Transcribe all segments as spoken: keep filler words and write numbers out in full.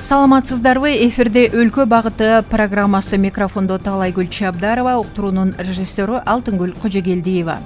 Саламатсыздарбы, эфирде өлкө багыты программасы. Микрофондо Таалайгүл Чабдарова, уктуруунун режиссеру Алтынгүл Кожогелдиева.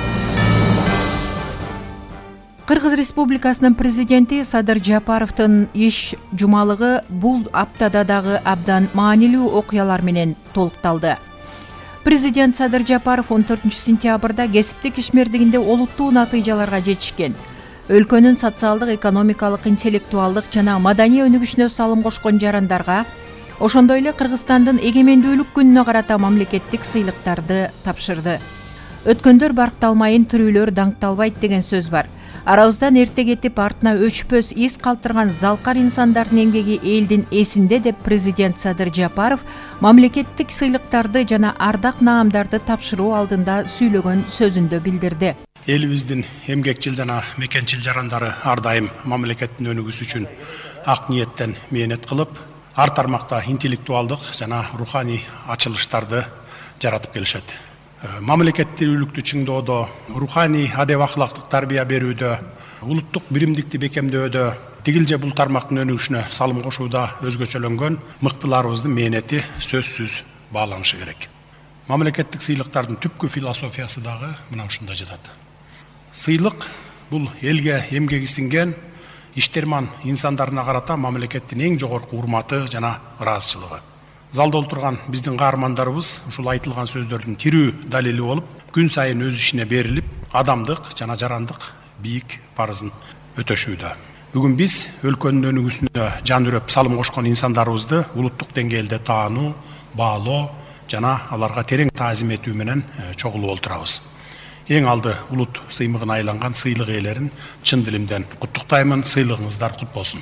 Кыргыз Республикасынын президенти Садыр Жапаровдун иш жумалыгы бул аптада дагы абдан маанилүү окуялар менен толукталды. Президент Садыр Жапаров он төртүнчү сентябрда кесиптик ишмердигинде олуттуу натыйжаларга жетишкен. Өлкөнүн социалдык, экономикалык, интеллектуалдык жана маданий өнүгүшүнө салым кошкон жарандарга, ошондой эле Кыргызстандын эгемендүүлүк күнүнө карата мамлекеттик сыйлыктарды тапшырды. Өткөндөр баркталмайын, тирүүлөр даңкталбайт деген сөз бар. Арабыздан эрте кетип, артына өчпөс из калтырган залкар инсандардын эмгеги элдин эсинде деп президент Садыр Жапаров мамлекеттик сыйлыктарды жана ардак наамдарды тапшыруу алдында сүйлөгөн сөзүндө билдирди. Элибиздин эмгекчил жана мекенчил жарандары ар дайым мамлекеттин өнүгүүсү үчүн ак ниеттен мээнет кылып, ар тармакта интеллектуалдык жана руханий ачылыштарды жаратып келишет. Мамлекеттүүлүктү чыңдоодо, руханий адеп акылактык тарбия берүүдө, улуттук биримдикти бекемдөөдө, тигилже бул тармактын өнүгүшүнө салым кошууда өзгөчөлөнгөн мыктыларыбыздын мээнети сөзсүз бааланышы керек. Мамлекеттик сыйлыктардын түпкү философиясы дагы мына ушунда жатат. Сыйлык бул элге эмгеги сиңген иштерман инсандарына карата мамлекеттин эң жогорку урматы жана ыраазычылыгы. Залда отурган биздин каармандарыбыз ушул айтылган сөздөрдүн тирүү далили болуп, күн сайын өз ишине берилип, адамдык жана жарандык бийик парызын өтөшүүдө. Бүгүн биз өлкөнүн өнүгүүсүнө жан үрөп салым кошкон инсандарыбызды улуттук деңгээлде таануу, баалоо жана аларга терең таазим этүү менен чогулуп олтурабыз. Эң алды улут сыймыгына айланган сыйлык ээлерин чын дилимден куттуктаймын. Сыйлыгыңыздар кут болсун.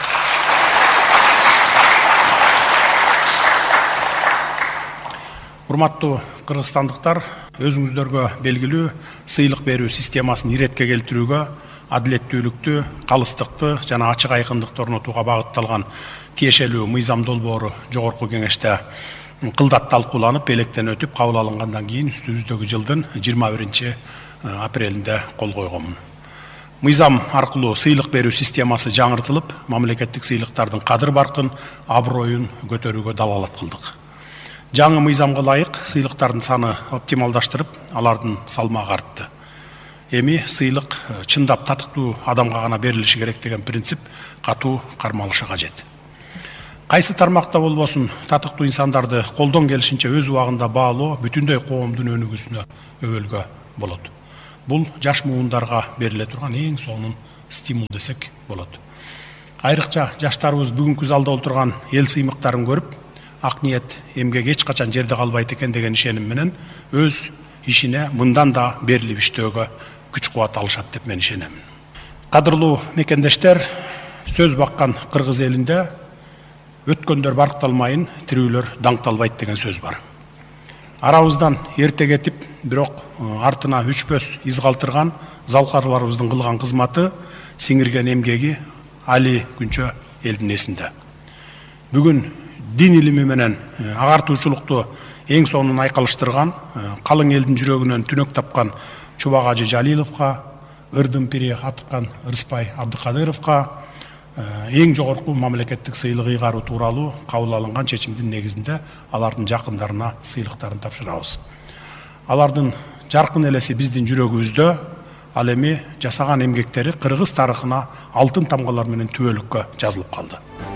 Урматтуу кыргызстандыктар, өзүңүздөргө белгилүү сыйлык берүү системасын иретке келтирүүгө, адилеттүүлүктү, калыстыкты жана ачык айкындыкты орнотууга багытталган тиешелүү мыйзам долбоору жогорку кеңеште кылдат талкууланып, электен өтүп, кабыл алынгандан кийин үстүбүздөгү жылдын жыйырма биринчи апрелинде кол койгонмун. Мыйзам аркылуу сыйлык берүү системасы жаңыртылып, мамлекеттик сыйлыктардын кадыр баркын, аброюн көтөрүүгө далалат кылдык. Жаңы мыйзамга ылайык сыйлыктардын саны оптималдаштырып, алардын салмагы артты. Эми сыйлык чындап татыктуу адамга гана берилиши керек деген принцип катуу кармалышы кажет. Кайсы тармакта болбосун, татыктуу инсандарды колдон келишинче өз убагында баалоо бүтүндөй коомдун өнүгүүсүнө өбөлгө болот. Бул жаш муундарга бериле турган эң сонун стимул десек болот. Айрыкча жаштарыбыз бүгүнкү залда отурган эл сыймыктарын көрүп, ак ниет эмгек эч качан жерде калбайт экен деген ишеним менен өз ишине мындан да берилип иштөөгө күч кубат алышат деп мен ишенемин. Кадырлуу мекендештер, сөз баккан кыргыз элинде өткөндөр баркталмайын, тирүүлөр даңкталбайт деген сөз бар. Арабыздан эрте кетип, бирок артына үчпөс из калтырган залкарларыбыздын кылган кызматы, сиңирген эмгеги али күнчө элдин эсинде. Бүгүн дин илими менен агартуучулукту эң сонун айкалыштырган, калың элдин жүрөгүнөн түнөк тапкан Чубак Ажы Жалиловго, ырдын пири атыккан Рыспай Абдыкадыровго эң жогорку мамлекеттик сыйлык ыйгаруу тууралуу кабыл алынган чечимдин негизинде алардын жакындарына сыйлыктарын тапшырабыз. Алардын жаркын элеси биздин жүрөгүбүздө, ал эми жасаган эмгектери кыргыз тарыхына алтын тамгалар менен түбөлүккө жазылып калды.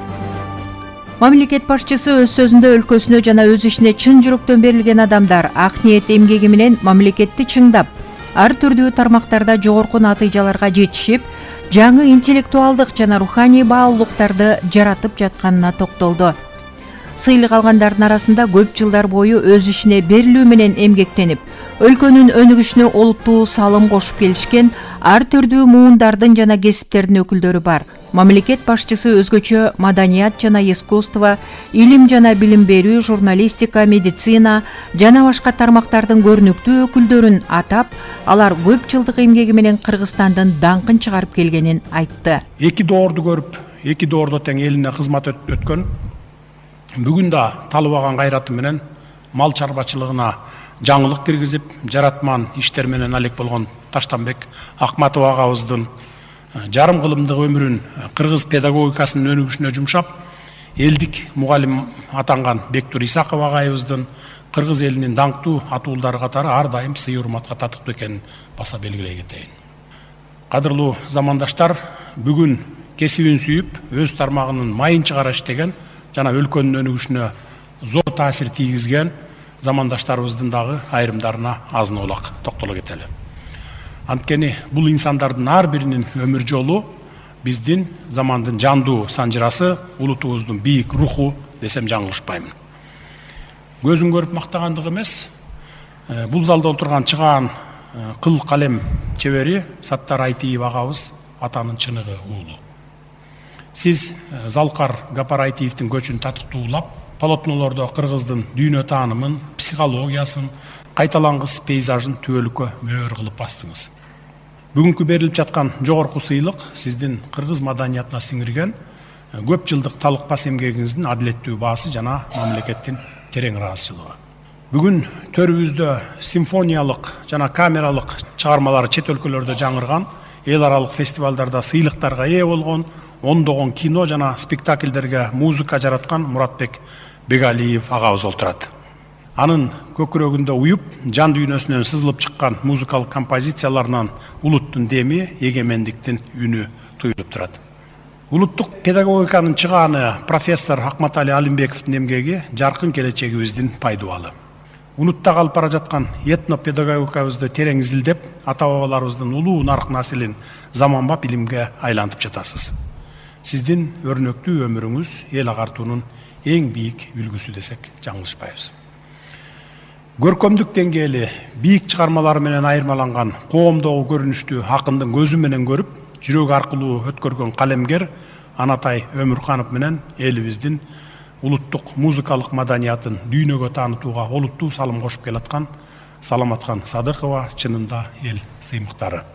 Мамлекет башчысы өз сөзүндө өлкөсүнө жана өз ишине чын жүрөктөн берилген адамдар ак ниет эмгеги менен мамлекетти чыңдап, ар түрдүү тармактарда жогорку натыйжаларга жетишип, жаңы интеллектуалдык жана руханий баалуулуктарды жаратып жатканына токтолду. Сыйлык алгандардын арасында көп жылдар бою өз ишине берилүү менен эмгектенип, өлкөнүн өнүгүшүнө олуттуу салым кошуп келишкен ар түрдүү муундардын жана кесиптердин өкүлдөрү бар. Мамлекет башчысы өзгөчө маданият жана искусство, илим жана билим берүү, журналистика, медицина жана башка тармактардын көрүнүктүү өкүлдөрүн атап, алар көп жылдык эмгеги менен Кыргызстандын даңкын чыгарып келгенин айтты. Эки доорду көрүп, эки доордо тең элине кызмат өткөн, бүгүн да талыбаган кайраты менен мал чарбачылыгына жаңылык киргизип, жаратман иштер менен алек болгон Таштанбек Акматов агабыздын жарым кылымдык өмүрүн кыргыз педагогикасынын өнүгүшүнө жумшап, элдик мугалим атанган Бектур Исаков агайыбыздын кыргыз элинин даңктуу атуулдары катары ар дайым сый урматка татыктуу экенин баса белгилей кетейин. Кадырлуу замандаштар, бүгүн кесибин сүйүп, өз тармагынын майын чыгара иштеген жана өлкөнүн өнүгүшүнө зор таасир тийгизген замандаштарыбыздын дагы айрымдарына азын оолак токтоло кетели. Анткени бул инсандардын ар биринин өмүр жолу биздин замандын жандуу санжырасы, улутубуздун бийик руху десем жаңылышпаймын. Көзүн көрүп мактагандык эмес, бул залда отурган чыгаан кыл калем чебери Саттар Айтиев агабыз атанын чыныгы уулу. Сиз Залкар Гапар Айтиевдин көчүн татыктуулап, полотнолордо кыргыздын дүйнө таанымын, психологиясын, кайталангыс пейзажын түбөлүккө мөөр кылып бастыңыз. Бүгүнкү берилип жаткан жогорку сыйлык сиздин кыргыз маданиятына сиңирген көп жылдык талыкпас эмгегиңиздин адилеттүү баасы жана мамлекеттин терең ыраазычылыгы. Бүгүн төрүбүздө симфониялык жана камералык чыгармалары чет өлкөлөрдө жаңырган, эл аралык фестивалдарда сыйлыктарга ээ болгон, ондогон кино жана спектакльдерге музыка жараткан Муратбек Бегалиев агабыз олтурат. Анын көкүрөгүндө уюп, жан дүйнөсүнөн сызылып чыккан музыкалык композицияларынан улуттун деми, эгемендиктин үнү туюлуп турат. Улуттук педагогиканын чыгааны профессор Акматали Алимбековдун эмгеги жаркын келечегибиздин пайдубалы. Унутта калып бара жаткан этнопедагогикабызды терең изилдеп, ата-бабаларыбыздын улуу нарк населин заманбап илимге айлантып жатасыз. Сиздин өрнөктүү өмүрүңүз эл агартуунун эң бийик үлгүсү десек жаңылышпайбыз. Көркөмдүк деңгээли бийик чыгармалары менен айырмаланган коомдогу көрүнүштү акындын көзү менен көрүп, жүрөк аркылуу өткөргөн калемгер Анатай Өмүрканов менен элибиздин улуттук музыкалык маданиятын дүйнөгө таанытууга олуттуу салым кошуп келаткан Саламаткан Садыкова чынында эл сыймыктары.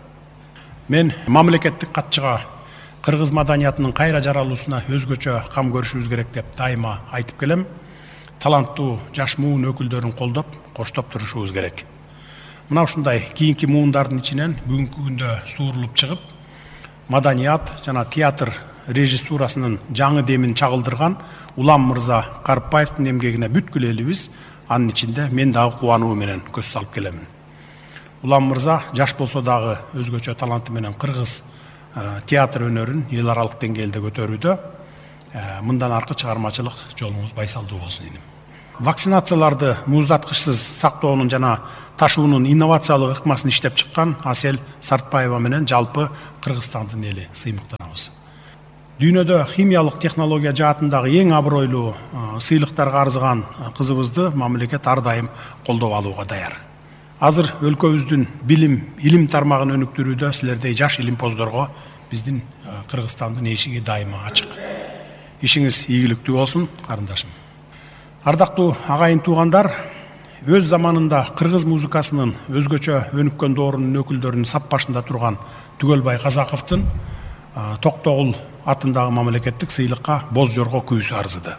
Мен мамлекеттик катчыга кыргыз маданиятынын кайра жаралуусуна өзгөчө кам көрүшүбүз керек деп дайыма айтып келем. Таланттуу жаш муун өкүлдөрүн колдоп, коштоп турушубуз керек. Мына ушундай кийинки муундардын ичинен бүгүнкү күндө суурулуп чыгып, маданият жана театр режиссурасынын жаңы демин чагылдырган Улам мырза Карпаевдин эмгегине бүткүл элибиз, анын ичинде мен дагы кубануу менен көз салып келемин. Улам мырза жаш болсо дагы өзгөчө таланты менен кыргыз театр өнөрүн эл аралык деңгээлде көтөрүүдө. Мындан аркы чыгармачылык жолуңуз байсалдуу болсун дейм. Вакцинацияларды муздаткычсыз сактоонун жана ташуунун инновациялык ыкмасын иштеп чыккан Асел Сартбаева менен жалпы Кыргызстандын эли сыймыктанабыз. Дүйнөдө химиялык технология жаатындагы эң абройлуу сыйлыктарга арзыган кызыбызды мамлекет ар дайым колдоп алууга даяр. Азыр өлкөбүздүн билим, илим тармагын өнүктүрүүдө силердей жаш илимпоздорго биздин Кыргызстандын эшиги дайыма ачык. Ишиңиз ийгиликтүү болсун, карындашым. Ардактуу агайын туугандар, өз заманында кыргыз музыкасынын өзгөчө өнүккөн доорунун өкүлдөрүнүн сап башында турган Түгөлбай Казаковдун Токтогул атындагы мамлекеттик сыйлыкка Боз Жорго күйүүсү арзыды.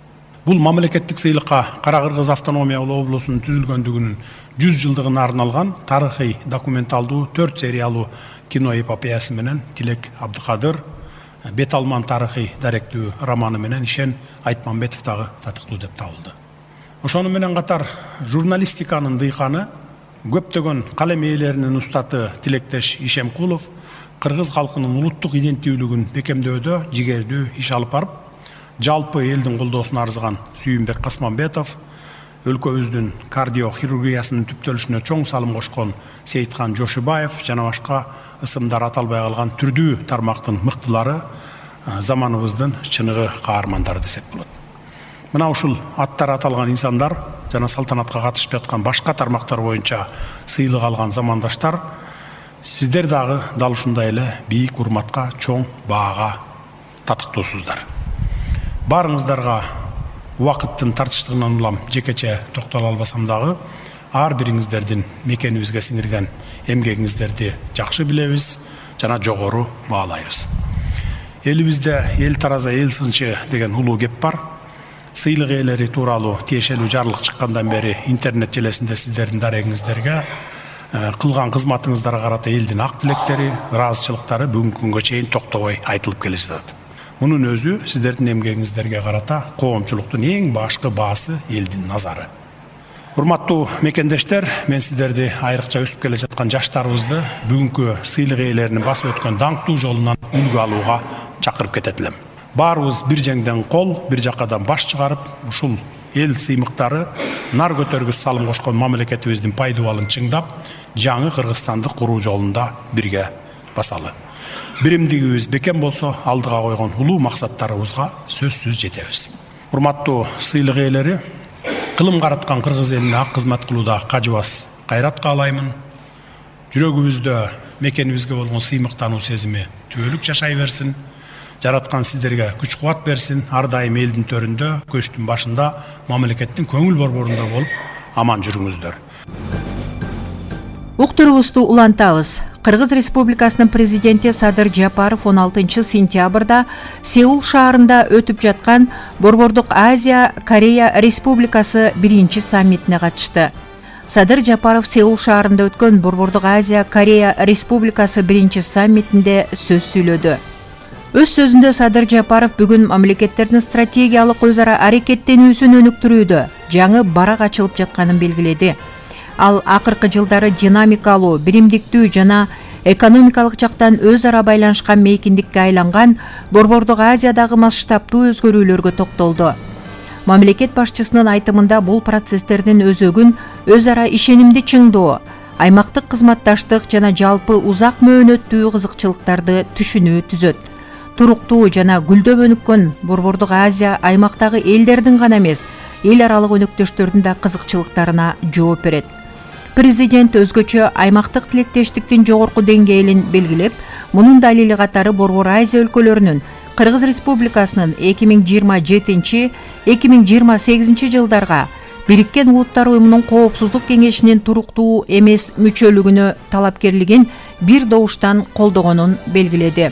Бул мамлекеттик сыйлыкка Кара Кыргыз автономиялуу облусунун түзүлгөндүгүнүн жүз жылдыгына арналган тарыхый документалдуу төрт сериялуу кино эпопеясы менен Тилек Абдыкадыр, Бет алман тарыхый даректүү романы менен Ишен Айтмамбетов дагы татыктуу деп табылды. Ошону менен катар журналистиканын дыйканы, көптөгөн калем ээлеринин устаты Тилектеш Ишемкулов кыргыз калкынын улуттук иденттүүлүгүн бекемдөөдө жигердүү иш алып барып, жалпы элдин колдоосуна арзыган Сүйүнбек Касманбетов, өлкөбүздүн кардиохирургиясынын түптөлүшүнө чоң салым кошкон Сейиткан Жошубаев жана башка ысымдар аталбай калган түрдүү тармактын мыктылары заманыбыздын чыныгы каармандары десек болот. Мына ушул аттар аталган инсандар жана салтанатка катышып жаткан башка тармактар боюнча сыйлык алган замандаштар, сиздер дагы дал ушундай эле бийик урматка, чоң баага татыктуусуздар. Барыңыздарга убакыттын тартыштыгынан улам жекече токтоло албасам дагы, ар бириңиздердин мекенибизге сиңирген эмгегиңиздерди жакшы билебиз жана жогору баалайбыз. Элибизде эл тараза эл сынчы деген улуу кеп бар. Сыйлык ээлери тууралуу тиешелүү жарлык чыккандан бери интернет желесинде сиздердин дарегиңиздерге кылган кызматыңыздарга карата элдин ак тилектери, ыраазычылыктары бүгүнкү күнгө чейин токтобой айтылып келе жатат. Мунун өзү сиздердин эмгегиңиздерге карата коомчулуктун эң башкы баасы элдин назары. Урматтуу мекендештер, мен сиздерди айрыкча өсүп келе жаткан жаштарыбызды бүгүнкү сыйлык ээлеринин басып өткөн даңктуу жолунан үлгү алууга чакырып кетет элем. Баарыбыз бир жеңден кол, бир жакадан баш чыгарып, ушул эл сыймыктары нар көтөргүс салым кошкон мамлекетибиздин пайдубалын чыңдап, жаңы Кыргызстанды куруу жолунда бирге басалы. Биримдигибиз бекем болсо, алдыга койгон улуу максаттарыбызга сөзсүз жетебиз. Урматтуу сыйлык ээлери, кылым караткан кыргыз элине ак кызмат кылууда кажыбас кайрат каалаймын. Жүрөгүбүздө мекенибизге болгон сыймыктануу сезими түбөлүк жашай берсин. Жараткан сиздерге күч кубат берсин. Ар дайым элдин төрүндө, көчтүн башында, мамлекеттин көңүл борборунда болуп аман жүрүңүздөр. Уктурубузду улантабыз. Кыргыз Республикасынын президенти Садыр Жапаров он алтынчы сентябрда Сеул шаарында өтүп жаткан Борбордук Азия Корея Республикасы биринчи саммитине катышты. Садыр Жапаров Сеул шаарында өткөн Борбордук Азия Корея Республикасы биринчи саммитинде сөз сүйлөдү. Өз сөзүндө Садыр Жапаров бүгүн мамлекеттердин стратегиялык өз ара аракеттенүүсүн өнүктүрүүдө жаңы барак ачылып жатканын белгиледи. Ал акыркы жылдары динамикалуу, биримдиктүү жана экономикалык жактан өз ара байланышкан мейкиндикке айланган Борбордук Азиядагы масштабтуу өзгөрүүлөргө токтолду. Мамлекет башчысынын айтымында бул процесстердин өзөгүн өз ара ишенимди чыңдоо, аймактык кызматташтык жана жалпы узак мөөнөттүү кызыкчылыктарды түшүнүү түзөт. Туруктуу жана гүлдөп өнүккөн Борбордук Азия аймактагы элдердин гана эмес, эл аралык өнөктөштөрдүн да кызыкчылыктарына жооп берет. Президент өзгөчө аймактык тилектештиктин жогорку деңгээлин белгилеп, мунун далили катары Борбор Азия өлкөлөрүнүн Кыргыз Республикасынын эки миң жыйырма жетинчи — эки миң жыйырма сегизинчи жылдарга Бириккен Улуттар Уюмунун Коопсуздук Кеңешинин туруктуу эмес мүчөлүгүнө талапкерлигин бир добуштан колдогонун белгиледи.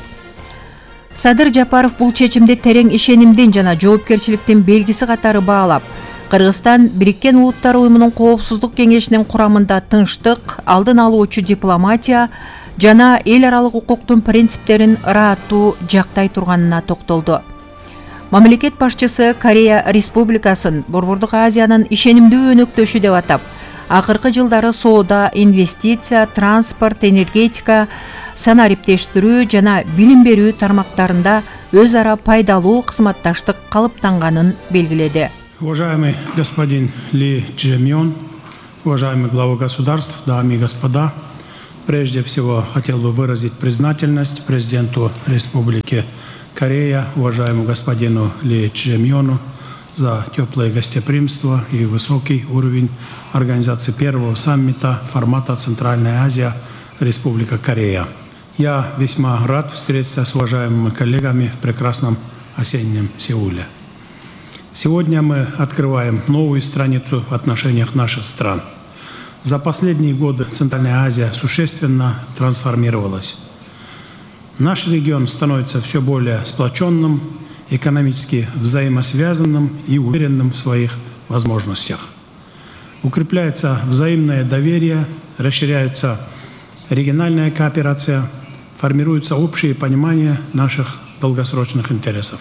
Садыр Жапаров бул чечимди терең ишенимдин жана жоопкерчиликтин белгиси катары баалап, Кыргызстан Бириккен Улуттар Уюмунун Коопсуздук Кеңешинин курамында тынчтык, алдын алуучу дипломатия жана эл аралык укуктун принциптерин ырааттуу жактай турганына токтолду. Мамлекет башчысы Корея Республикасын Борбордук Азиянын ишенимдүү өнөктөшү деп атап, акыркы жылдары соода, инвестиция, транспорт, энергетика, санариптештирүү жана билим берүү тармактарында өз ара пайдалуу кызматташтык калыптанганын белгиледи. Уважаемый господин Ли Чжэмьон, уважаемый главы государств, дамы и господа, прежде всего хотел бы выразить признательность президенту Республики Корея, уважаемому господину Ли Чжэмьону, за теплое гостеприимство и высокий уровень организации первого саммита формата Центральная Азия, Республика Корея. Я весьма рад встретиться с уважаемыми коллегами в прекрасном осеннем Сеуле. Сегодня мы открываем новую страницу в отношениях наших стран. За последние годы Центральная Азия существенно трансформировалась. Наш регион становится все более сплоченным, экономически взаимосвязанным и уверенным в своих возможностях. Укрепляется взаимное доверие, расширяется региональная кооперация, формируется общее понимание наших долгосрочных интересов.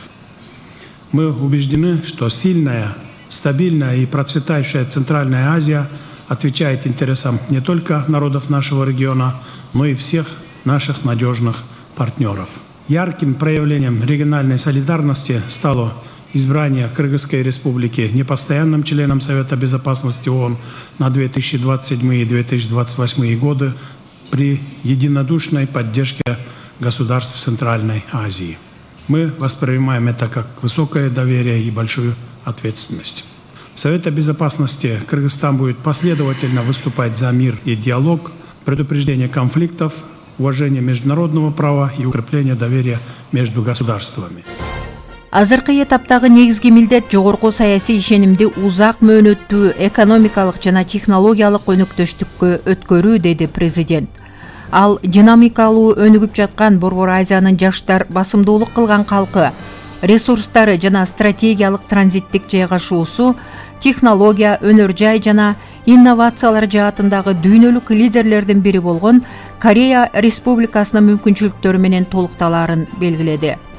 Мы убеждены, что сильная, стабильная и процветающая Центральная Азия отвечает интересам не только народов нашего региона, но и всех наших надежных партнеров. Ярким проявлением региональной солидарности стало избрание Кыргызской Республики непостоянным членом Совета Безопасности ООН на две тысячи двадцать седьмой и две тысячи двадцать восьмой годы при единодушной поддержке государств Центральной Азии. Мы воспринимаем это как высокое доверие и большую ответственность. В Совете Безопасности Кыргызстан будет последовательно выступать за мир и диалог, предупреждение конфликтов, уважение международного права и укрепление доверия между государствами. Азыркы этаптагы негизги милдет жогорку саясий ишенимди узак мөөнөттүү экономикалык жана технологиялык өнөктөштүккө өткөрүү, деди президент. Ал динамикалуу өнүгүп жаткан Борбор Азиянын жаштар басымдуулук кылган калкы, ресурстары жана стратегиялык транзиттик жайгашуусу, технология, өнөр жай жана инновациялар жаатындагы дүйнөлүк лидерлердин бири болгон Корея Республикасынын мүмкүнчүлүктөрү менен толукталаарын белгиледи.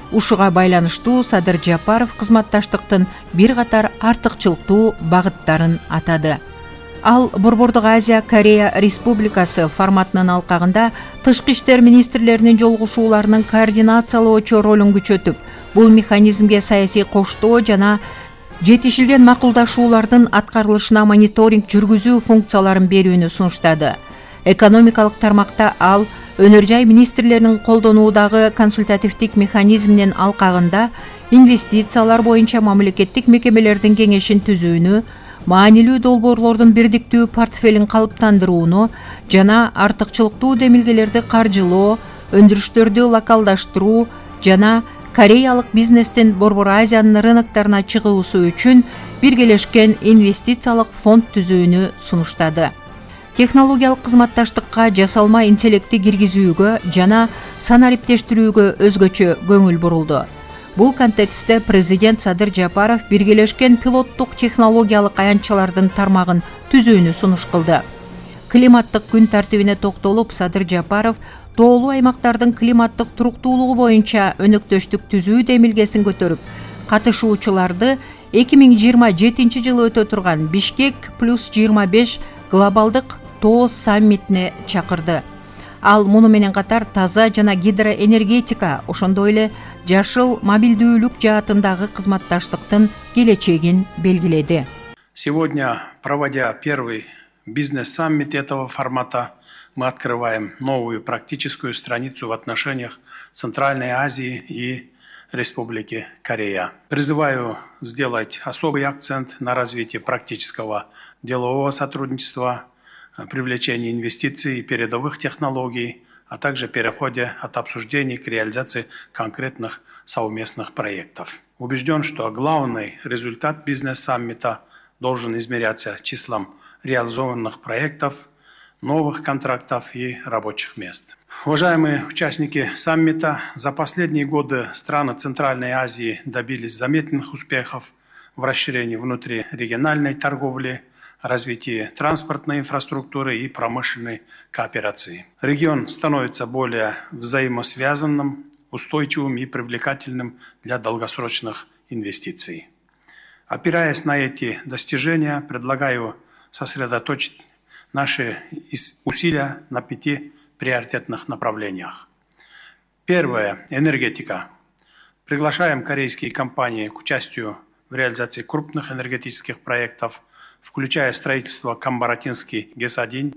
Ушуга байланыштуу Садыр Жапаров кызматташтыктын бир катар артыкчылыктуу багыттарын атады. Ал Борбордук Азия Корея Республикасы форматынын алкагында тышкы иштер министрлеринин жолугушууларынын координациялоочу ролун күчөтүп, бул механизмге саясий коштоо жана жетишилген макулдашуулардын аткарылышына мониторинг жүргүзүү функцияларын берүүнү сунуштады. Экономикалык тармакта ал өнөр жай министрлеринин колдонуудагы консультативдик механизминин алкагында инвестициялар боюнча мамлекеттик мекемелердин кеңешин түзүүнү, маанилүү долбоорлордун бирдиктүү портфелин калыптандырууну жана артыкчылыктуу демилгелерди каржылоо, өндүрүштөрдү локалдаштыруу жана кореялык бизнестин Борбор Азиянын рыноктарына чыгуусу үчүн биргелешкен инвестициялык фонд түзүүнү сунуштады. Технологиялык кызматташтыкка, жасалма интеллекти киргизүүгө жана санариптештирүүгө өзгөчө көңүл бурулду. Бул контекстте президент Садыр Жапаров биргелешкен пилоттук технологиялык аянтчалардын тармагын түзүүнү сунуш кылды. Климаттык күн тартибине токтолуп, Садыр Жапаров тоолуу аймактардын климаттык туруктуулугу боюнча өнөктөштүк түзүү демилгесин көтөрүп, катышуучуларды эки миң жыйырма жетинчи жылы өтө турган Бишкек плюс жыйырма беш глобалдык тоо саммитине чакырды. Ал муну менен катар таза жана гидроэнергетика, ошондой эле жашыл мобилдүүлүк жаатындагы кызматташтыктын келечегин белгиледи. Сегодня, проводя первый бизнес-саммит этого формата, мы открываем новую практическую страницу в отношениях Центральной Азии и Республики Корея. Призываю сделать особый акцент на развитии практического делового сотрудничества, привлечении инвестиций и передовых технологий, а также переходе от обсуждений к реализации конкретных совместных проектов. Убежден, что главный результат бизнес-саммита должен измеряться числом реализованных проектов, новых контрактов и рабочих мест. Уважаемые участники саммита, за последние годы страны Центральной Азии добились заметных успехов в расширении внутрирегиональной торговли, развитии транспортной инфраструктуры и промышленной кооперации. Регион становится более взаимосвязанным, устойчивым и привлекательным для долгосрочных инвестиций. Опираясь на эти достижения, предлагаю сосредоточить наши усилия на пяти приоритетных направлениях. Первое – энергетика. Приглашаем корейские компании к участию в реализации крупных энергетических проектов, включая строительство Камбаратинский ГЭС один,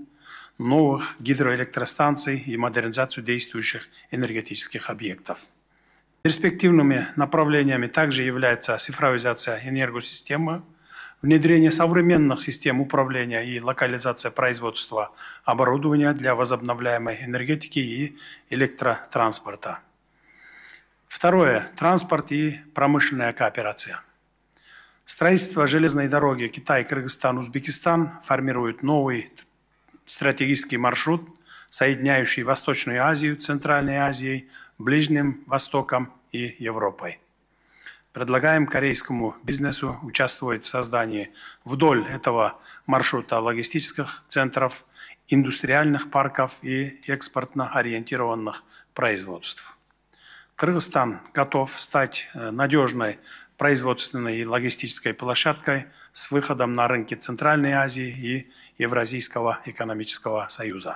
новых гидроэлектростанций и модернизацию действующих энергетических объектов. Перспективными направлениями также является цифровизация энергосистемы, внедрение современных систем управления и локализация производства оборудования для возобновляемой энергетики и электротранспорта. Второе – транспорт и промышленная кооперация. Строительство железной дороги Китай-Кыргызстан-Узбекистан формирует новый стратегический маршрут, соединяющий Восточную Азию, Центральной Азией, Ближним Востоком и Европой. Предлагаем корейскому бизнесу участвовать в создании вдоль этого маршрута логистических центров, индустриальных парков и экспортно ориентированных производств. Кыргызстан готов стать надежной производственной и логистической площадкой с выходом на рынки Центральной Азии и Евразийского экономического союза.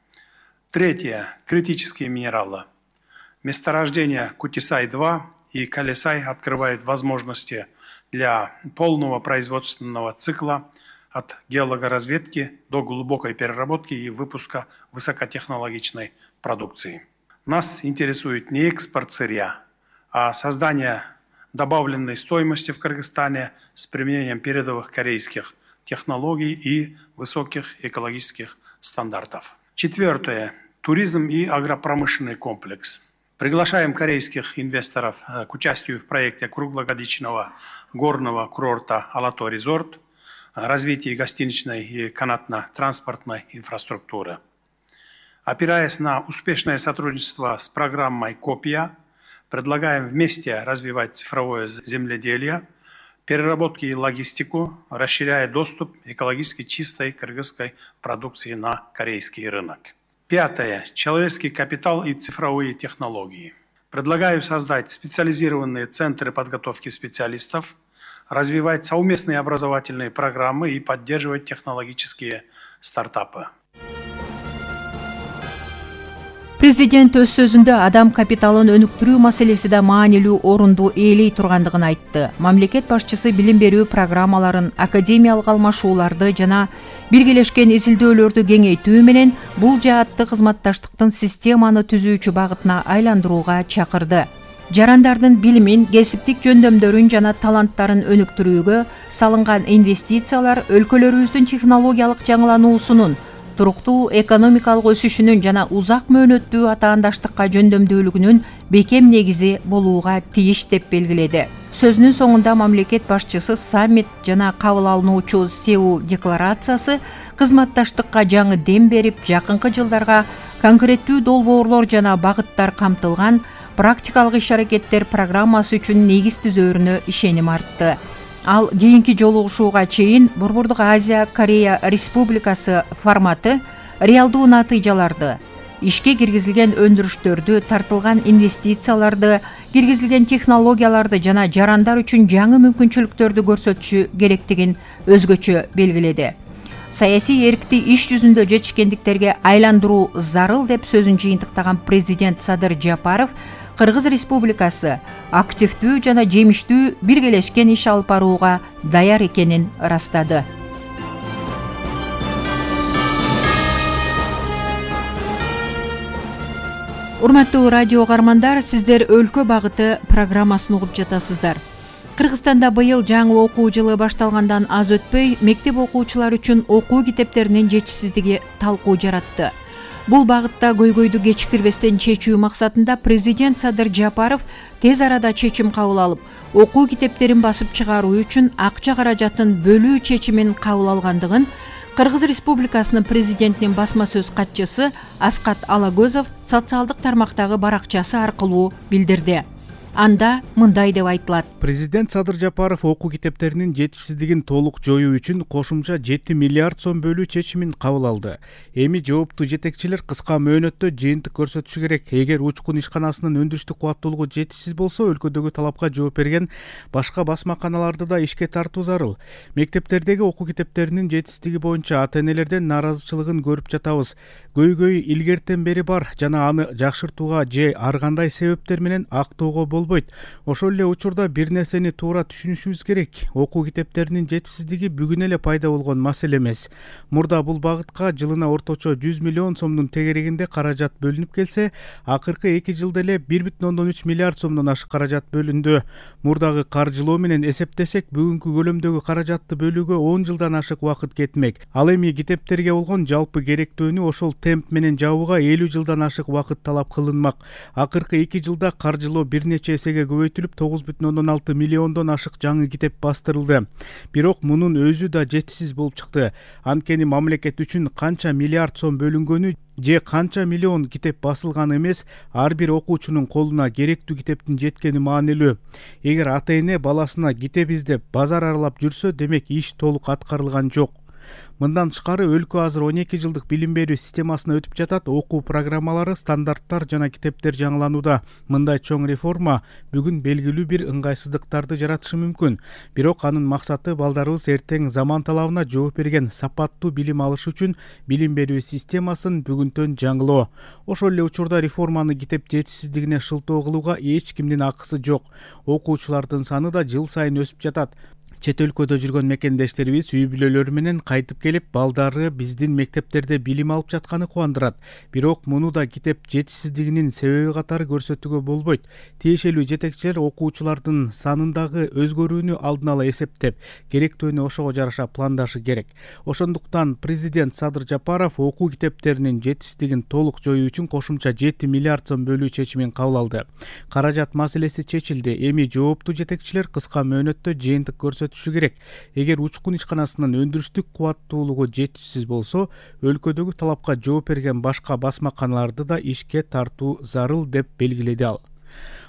Третье. Критические минералы. Месторождения Кутисай два и Калесай открывают возможности для полного производственного цикла от геологоразведки до глубокой переработки и выпуска высокотехнологичной продукции. Нас интересует не экспорт сырья, а создание добавленной стоимости в Кыргызстане с применением передовых корейских технологий и высоких экологических стандартов. Четвертое. Туризм и агропромышленный комплекс. Приглашаем корейских инвесторов к участию в проекте круглогодичного горного курорта «Алато Резорт», развитии гостиничной и канатно-транспортной инфраструктуры. Опираясь на успешное сотрудничество с программой «Копия», предлагаем вместе развивать цифровое земледелие, переработки и логистику, расширяя доступ экологически чистой кыргызской продукции на корейский рынок. Пятое. Человеческий капитал и цифровые технологии. Предлагаю создать специализированные центры подготовки специалистов, развивать совместные образовательные программы и поддерживать технологические стартапы. Президент өз сөзүндө адам капиталын өнүктүрүү маселеси да маанилүү орунду ээлей тургандыгын айтты. Мамлекет башчысы билим берүү программаларын, академиялык алмашууларды жана биргелешкен изилдөөлөрдү кеңейтүү менен бул жаатты кызматташтыктын системаны түзүүчү багытына айландырууга чакырды. Жарандардын билимин, кесиптик жөндөмдөрүн жана таланттарын өнүктүрүүгө салынган инвестициялар өлкөлөрүбүздүн технологиялык жаңылануусунун, туруктуу экономикалык өсүшүнүн жана узак мөөнөттүү атаандаштыкка жөндөмдүүлүгүнүн бекем негизи болууга тийиш деп белгиледи. Сөзүнүн соңунда мамлекет башчысы саммит жана кабыл алынуучу Сеул декларациясы кызматташтыкка жаңы дем берип, жакынкы жылдарга конкреттүү долбоорлор жана багыттар камтылган практикалык иш-аракеттер программасы үчүн негиз түзөөрүнө ишеним артты. Ал кийинки жолугушууга чейин Борбордук Азия Корея Республикасы форматы реалдуу натыйжаларды, ишке киргизилген өндүрүштөрдү, тартылган инвестицияларды, киргизилген технологияларды жана жарандар үчүн жаңы мүмкүнчүлүктөрдү көрсөтүшү керектигин өзгөчө белгиледи. Саясий эркти иш жүзүндө жетишкендиктерге айландыруу зарыл деп сөзүн жыйынтыктаган президент Садыр Жапаров Кыргыз Республикасы активдүү жана жемиштүү биргелешкен иш алып барууга даяр экенин ырастады. Урматтуу радио каармандар, сиздер өлкө багыты программасын угуп жатасыздар. Кыргызстанда быйыл жаңы окуу жылы башталгандан аз өтпөй, мектеп окуучулары үчүн окуу китептеринин жетишсиздиги талкуу жаратты. Бул багытта көйгөйдү кечиктирбестен чечүү максатында президент Садыр Жапаров тез арада чечим кабыл алып, окуу китептерин басып чыгаруу үчүн акча каражатын бөлүү чечимин кабыл алгандыгын Кыргыз Республикасынын президентинин басма сөз катчысы Аскат Алагөзов социалдык тармактагы баракчасы аркылуу билдирди. Анда мындай деп айтылат. Президент Садыр Жапаров окуу китептеринин жетишсиздигин толук жоюу үчүн кошумча жети миллиард сом бөлүү чечимин кабыл алды. Эми жооптуу жетекчилер кыска мөөнөттө жыйынтык көрсөтүшү керек. Эгер учкун ишканасынын өндүрүштүк кубаттуулугу жетишсиз болсо, өлкөдөгү талапка жооп берген башка басмаканаларды да ишке тартуу зарыл. Мектептердеги окуу китептеринин жетишсиздиги боюнча ата-энелерден нааразычылыгын көрүп жатабыз. Көйгөй илгертен бери бар жана аны жакшыртууга же ар кандай себептер менен актоого болбойт. Ошол эле учурда бир нерсени туура түшүнүшүбүз керек. Окуу китептеринин жетишсиздиги бүгүн эле пайда болгон маселе эмес. Мурда бул багытка жылына орточо жүз миллион сомдун тегерегинде каражат бөлүнүп келсе, акыркы эки жылда эле бир бүтүн ондон үч миллиард сомдон ашык каражат бөлүндү. Мурдагы каржылоо менен эсептесек, бүгүнкү көлөмдөгү каражатты бөлүүгө он жылдан ашык убакыт кетмек. Ал эми китептерге болгон жалпы керектөөнү ошол темп менен жабууга элүү жылдан ашык убакыт талап кылынмак. Акыркы эки жылда каржылоо бир нече эсеге көбөйтүлүп, тогуз бүтүн ондон алты миллиондон ашык жаңы китеп бастырылды. Бирок мунун өзү да жетишсиз болуп чыкты. Анткени мамлекет үчүн канча миллиард сом бөлүнгөнү же канча миллион китеп басылганы эмес, ар бир окуучунун колуна керектүү китептин жеткени маанилүү. Эгер ата-эне баласына китеп издеп базар аралап жүрсө, демек иш толук аткарылган жок. Мындан тышкары өлкө азыр он эки жылдык билим берүү системасына өтүп жатат. Окуу программалары, стандарттар жана китептер жаңыланууда. Мындай чоң реформа бүгүн белгилүү бир ыңгайсыздыктарды жаратышы мүмкүн. Бирок анын максаты балдарыбыз эртең заман талабына жооп берген сапаттуу билим алышы үчүн билим берүү системасын бүгүнтөн жаңылоо. Ошол эле учурда реформаны китеп жетишсиздигине шылтоо кылууга эч кимдин акысы жок. Окуучулардын саны да жыл сайын өсүп жатат. Чет өлкөдө жүргөн мекендештерибиз үй бүлөлөрү менен кайтып келип, балдары биздин мектептерде билим алып жатканы кубандырат. Бирок муну да китеп жетишсиздигинин себеби катары көрсөтүүгө болбойт. Тиешелүү жетекчилер окуучулардын санындагы өзгөрүүнү алдын ала эсептеп, керектүүнү ошого жараша пландашы керек. Ошондуктан президент Садыр Жапаров окуу китептеринин жетишсиздигин толук жоюу үчүн кошумча жети миллиард сом бөлүү чечимин кабыл алды. Каражат маселеси чечилди. Эми жооптуу жетекчилер кыска мөөнөттө жыйынтык көрсөтүшү керек. Эгер учкун ишканасынын өндүрүштүк кубаттуулугу жетишсиз болсо, өлкөдөгү талапка жооп берген башка басмаканаларды да ишке тартуу зарыл деп белгиледи ал.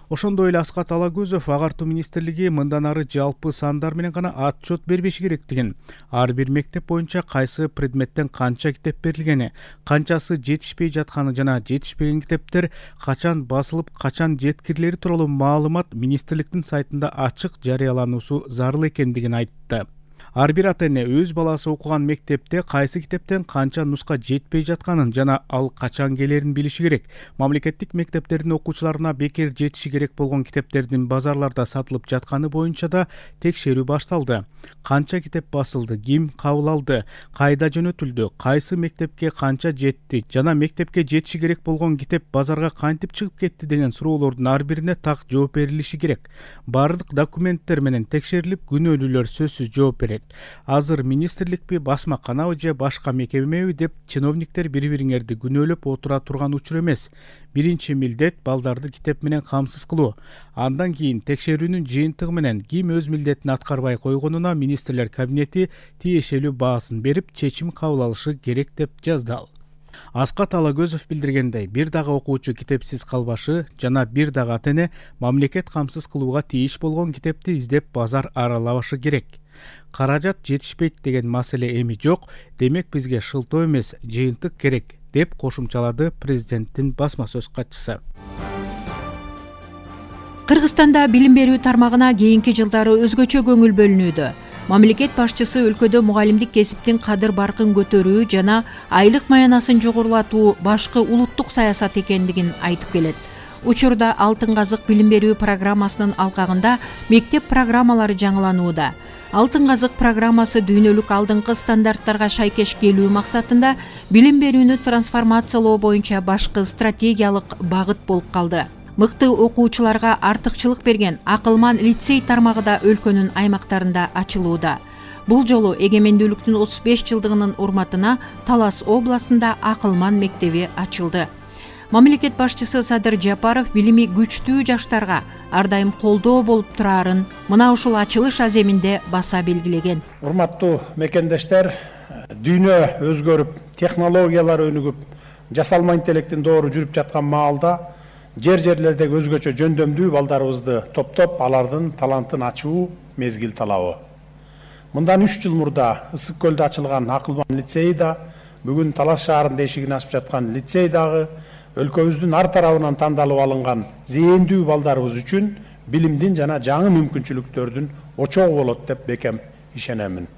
Ошондой эле Аскат Алагөзов Агартуу министрлиги мындан ары жалпы сандар менен гана отчет бербеши керектигин, ар бир мектеп боюнча кайсы предметтен канча китеп берилгени, канчасы жетишпей жатканы жана жетишпеген китептер качан басылып, качан жеткирилери тууралуу маалымат министрликтин сайтында ачык жарыялануусу зарыл экендигин айтты. Ар бир ата-эне өз баласы окуган мектепте кайсы китептен канча нуска жетпей жатканын жана ал качан келерин билиши керек. Мамлекеттик мектептердин окуучуларына бекер жетиши керек болгон китептердин базарларда сатылып жатканы боюнча да текшерүү башталды. Канча китеп басылды, ким кабыл алды, кайда жөнөтүлдү, кайсы мектепке канча жетти жана мектепке жетиши керек болгон китеп базарга кантип чыгып кетти деген суроолордун ар бирине так жооп берилиши керек. Бардык документтер менен текшерилип, күнөөлүүлөр сөзсүз жооп берет. Азыр министрликпи, басмаканабы же башка мекемеби деп чиновниктер бири-бириңерди күнөөлөп отура турган учур эмес. Биринчи милдет балдарды китеп менен камсыз кылуу. Андан кийин текшерүүнүн жыйынтыгы менен ким өз милдетин аткарбай койгонуна министрлер кабинети тиешелүү баасын берип, чечим кабыл алышы керек деп жазды ал. Аскат Алагөзов билдиргендей, бир дагы окуучу китепсиз калбашы жана бир дагы ата-эне мамлекет камсыз кылууга тийиш болгон китепти издеп базар аралабашы керек. Каражат жетишпейт деген маселе эми жок, демек бизге шылтоо эмес, жыйынтык керек, деп кошумчалады президенттин басма сөз катчысы. Кыргызстанда билим берүү тармагына кийинки жылдары өзгөчө көңүл бөлүнүүдө. Мамлекет башчысы өлкөдө мугалимдик кесиптин кадыр баркын көтөрүү жана айлык маянасын жогорулатуу башкы улуттук саясат экендигин айтып келет. Учурда Алтын казык билим берүү программасынын алкагында мектеп программалары жаңыланууда. Алтын казык программасы дүйнөлүк алдыңкы стандарттарга шайкеш келүү максатында билим берүүнү трансформациялоо боюнча башкы стратегиялык багыт болуп калды. Мыкты окуучуларга артыкчылык берген Акылман лицей тармагы да өлкөнүн аймактарында ачылууда. Бул жолу эгемендүүлүктүн отуз беш жылдыгынын урматына Талас областында Акылман мектеби ачылды. Мамлекет башчысы Садыр Жапаров билими күчтүү жаштарга ар дайым колдоо болуп турарын мына ушул ачылыш аземинде баса белгилеген. Урматтуу мекендештер, дүйнө өзгөрүп, технологиялар өнүгүп, жасалма интеллектин доору жүрүп жаткан маалда жер-жерлердеги өзгөчө жөндөмдүү балдарыбызды топтоп, алардын талантын ачуу мезгил талабы. Мындан үч жыл мурда Ысык көлдө ачылган Акылман лицейи да, бүгүн Талас шаарында эшигин ачып жаткан лицей дагы өлкөбүздүн ар тарабынан тандалып алынган зээндүү балдарыбыз үчүн билимдин жана жаңы мүмкүнчүлүктөрдүн очогу болот деп бекем ишенемин.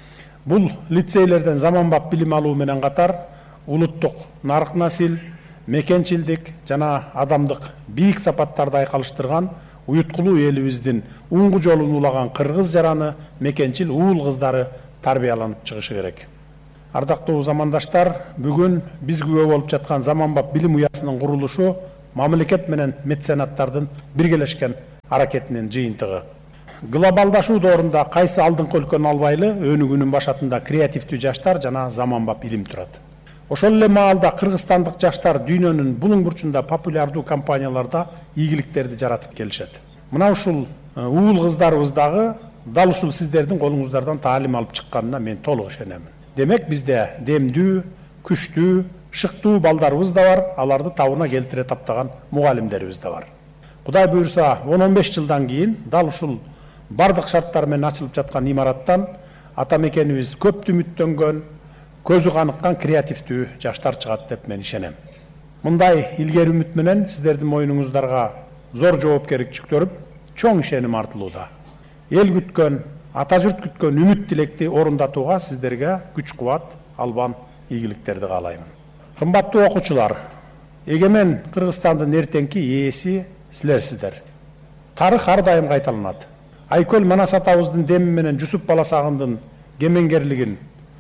Бул лицейлерден заманбап билим алуу менен катар улуттук нарк насил, мекенчилдик жана адамдык бийик сапаттарды айкалыштырган уюткулуу элибиздин уңгу жолун улаган кыргыз жараны, мекенчил уул кыздары тарбияланып чыгышы керек. Ардактуу замандаштар, бүгүн биз күбө болуп жаткан заманбап билим уясынын курулушу мамлекет менен меценаттардын биргелешкен аракетинин жыйынтыгы. Глобалдашуу доорунда кайсы алдыңкы өлкөнү албайлы, өнүгүүнүн башатында креативдүү жаштар жана заманбап илим турат. Ошол эле маалда кыргызстандык жаштар дүйнөнүн булуң бурчунда популярдуу компанияларда ийгиликтерди жаратып келишет. Мына ушул уул кыздарыбыз дагы дал ушул сиздердин колуңуздардан таалим алып чыкканына мен толук ишенемин. Демек бизде демдүү, күчтүү, шыктуу балдарыбыз да бар, аларды табына келтире таптаган мугалимдерибиз да бар. Кудай буйрса, он он беш жылдан кийин дал ушул бардык шарттар менен ачылып жаткан имараттан ата мекенибиз көп үмүттөнгөн, көзү каныккан креативдүү жаштар чыгат деп мен ишенем. Мындай илгери үмүт менен сиздердин мойнуңуздарга зор жоопкерчилик жүктөрүп, чоң ишеним артылууда. Эл күткөн, ата журт күткөн үмүт тилекти орундатууга сиздерге күч кубат, албан ийгиликтерди каалаймын. Кымбаттуу окуучулар, эгемен Кыргызстандын эртеңки ээси силерсиздер. Тарых ар дайым кайталанат. Айкөл Манас атабыздын деми менен Жусуп Баласагындын кемеңгерлигин,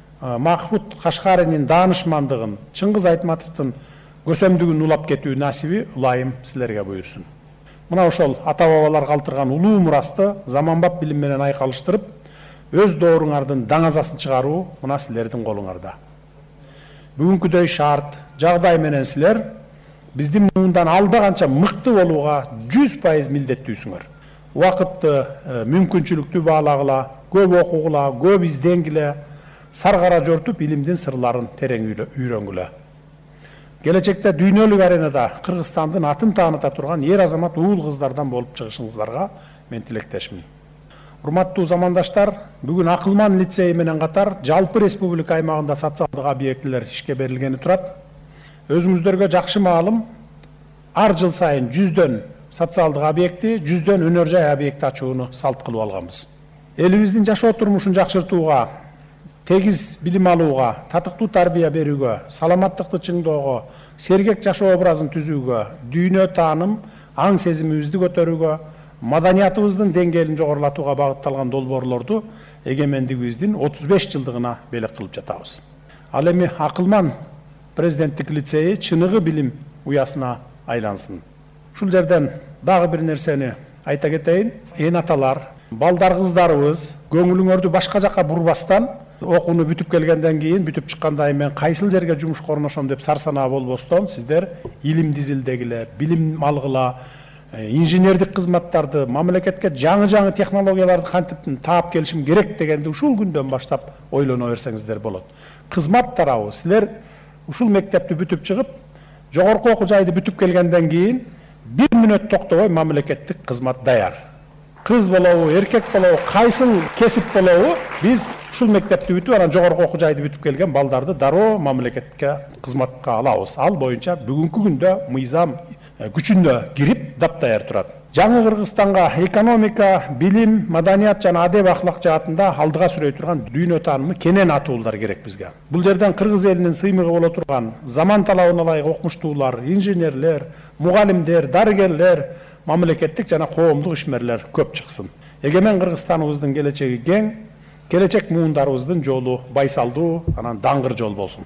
Махмуд Кашкаринин даанышмандыгын, Чыңгыз Айтматовдун көсөмдүгүн улап кетүү насиби ылайым силерге буйрсун. Мына ошол ата-бабалар калтырган улуу мурасты заманбап билим менен айкалыштырып, өз дооруңардын даңазасын чыгаруу мына силердин колуңарда. Бүгүнкүдөй шарт, жагдай менен силер биздин муундан алда канча мыкты болууга жүз пайыз милдеттүүсүңөр. Убакытты мүмкүнчүлүктүү баалагыла, көп окугула, көп изденгиле, саргара жортуп илимдин сырларын терең үйрөнгүлө. келечекте дүйнөлүк аренада Кыргызстандын атын тааныта турган ер азамат уул кыздардан болуп чыгышыңыздарга мен тилектешмин. Урматтуу замандаштар, бүгүн Акылман лицейи менен катар жалпы республика аймагында социалдык объектилер ишке берилгени турат. Өзүңүздөргө жакшы маалым, ар жыл сайын жүздөн социалдык объекти, жүздөн өнөр жай объекти ачууну салт кылып алганбыз. Элибиздин жашоо турмушун жакшыртууга, тегиз билим алууга, татыктуу тарбия берүүгө, саламаттыкты чыңдоого, сергек жашоо образын түзүүгө, дүйнө тааным, аң сезимибизди көтөрүүгө, маданиятыбыздын деңгээлин жогорулатууга багытталган долбоорлорду эгемендигибиздин отуз беш жылдыгына белек кылып жатабыз. Ал эми Акылман президенттик лицейи чыныгы билим уясына айлансын. Ушул жерден дагы бир нерсени айта кетейин. Эн аталар, балдар кыздарыбыз көңүлүңөрдү башка жакка бурбастан, окууну бүтүп келгенден кийин, бүтүп чыккандан мен кайсыл жерге жумушка орношом деп сарсанаа болбостон, сиздер илим дизилдегилер, билим алгыла, инженердик кызматтарды, мамлекетке жаңы-жаңы технологияларды кантип таап келишим керек дегенди ушул күндөн баштап ойлоно берсеңиздер болот. Кызмат тарабы, силер ушул мектепти бүтүп чыгып, жогорку окуу жайды бүтүп келгенден кийин бир мүнөт токтобой мамлекеттик кызмат даяр. Кыз болобу, эркек болобу, кайсыл кесип болобу, биз ушул мектепти бүтүп, анан жогорку окуу жайды бүтүп келген балдарды дароо мамлекетке кызматка алабыз. Ал боюнча бүгүнкү күндө мыйзам күчүндө кирип даптаяр турат. Жаңы Кыргызстанга экономика, билим, маданият жана адеп ахлак жаатында алдыга сүрөй турган дүйнө таанымы кенен атуулар керек бизге. Бул жерден Кыргыз элинин сыймыгы боло турган заман талабына ылайык окумуштуулар, инженерлер, мугалимдер, дарыгерлер, мамлекеттик жана коомдук ишмерлер көп чыксын. Эгемен Кыргызстаныбыздын келечеги кең, келечек муундарыбыздын жолу байсалдуу, анан даңгыр жол болсун.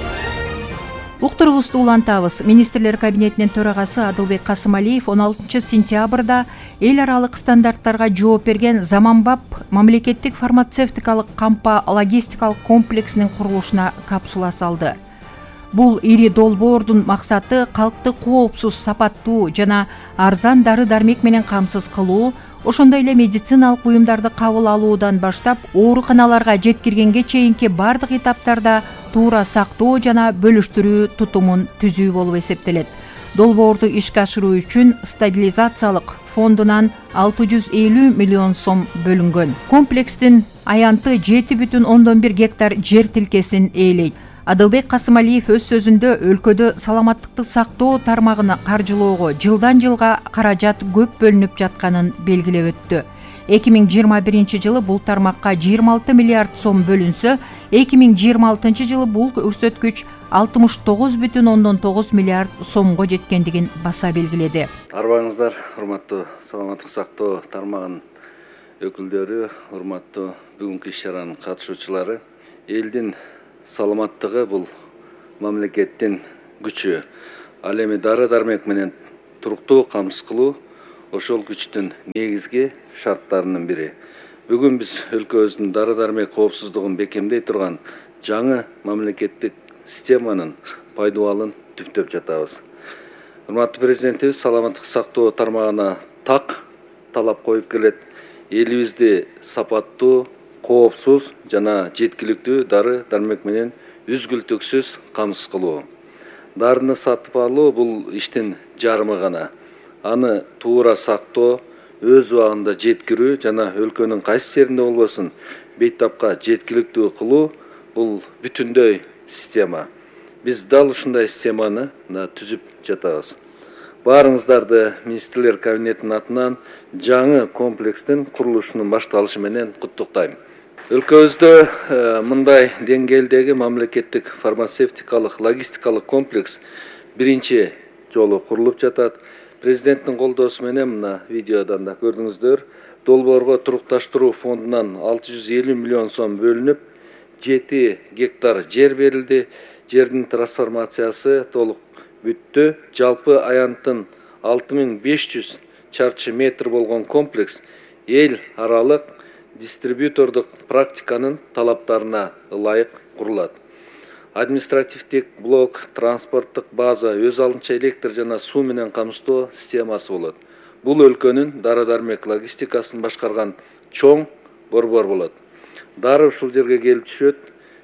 Уктурубузду улантабыз. Министрлер кабинетинин төрагасы Адылбек Касымалиев он алтынчы сентябрда эл аралык стандарттарга жооп берген заманбап мамлекеттик фармацевтикалык кампа логистикалык комплексинин курулушуна капсула салды. Бул ири долбоордун максаты калкты коопсуз, сапаттуу жана арзан дары-дармек менен камсыз кылуу, ошондой эле медициналык буюмдарды кабыл алуудан баштап ооруканаларга жеткиргенге чейинки бардык этаптарда туура сактоо жана бөлүштүрүү тутумун түзүү болуп эсептелет. Долбоорду ишке ашыруу үчүн стабилизациялык фондунан алты жүз элүү миллион сом бөлүнгөн. Комплекстин аянты жети бүтүн ондон бир гектар жер тилкесин ээлейт. Адылбек Касымалиев өз сөзүндө өлкөдө саламаттыкты сактоо тармагына каржылоого жылдан жылга каражат көп бөлүнүп жатканын белгилеп өттү. эки миң жыйырма биринчи жылы бул тармакка жыйырма алты миллиард сом бөлүнсө, эки миң жыйырма алтынчы жылы бул көрсөткүч алтымыш тогуз бүтүн ондон тогуз миллиард сомго жеткендигин баса белгиледи. Арбаңыздар, урматтуу саламаттык сактоо тармагынын өкүлдөрү, урматтуу бүгүнкү иш-чаранын катышуучулары, элдин саламаттыгы бул мамлекеттин күчү. Ал эми дары-дармек менен туруктуу камсыз кылуу ошол күчтүн негизги шарттарынын бири. Бүгүн биз өлкөбүздүн дары-дармек коопсуздугун бекемдей турган жаңы мамлекеттик системанын пайдубалын түптөп жатабыз. Урматтуу президентибиз саламаттык сактоо тармагына так талап коюп келет. Элибизди сапаттуу, коопсуз жана жеткиликтүү дары-дармек менен үзгүлтүксүз камсыз кылуу. Дарыны сатып алуу бул иштин жарымы гана. Аны туура сактоо, өз убагында жеткирүү жана өлкөнүн кайсы жеринде болбосун бейтапка жеткиликтүү кылуу бул бүтүндөй система. Биз дал ушундай системаны түзүп жатабыз. Баарыңыздарды министрлер кабинетинин атынан жаңы комплекстин курулушунун башталышы менен куттуктайм. Өлкөбүздө мындай деңгээлдеги мамлекеттик фармацевтикалык логистикалык комплекс биринчи жолу курулуп жатат. Президенттин колдоосу менен мына видеодон да көрдүңүздөр, долбоорго турукташтыруу фондунан алты жүз элүү миллион сом бөлүнүп, жети гектар жер берилди. Жердин трансформациясы толук бүттү. Жалпы аянттын алты миң беш жүз чарчы метр болгон комплекс эл аралык дистрибьютордук практиканын талаптарына ылайык курулат. Административдик блок, транспорттук база, өз алынча электр жана суу менен камсыздоо системасы болот. Бул өлкөнүн дары-дармек логистикасын башкарган чоң борбор болот. Дары ушул жерге келип түшөт.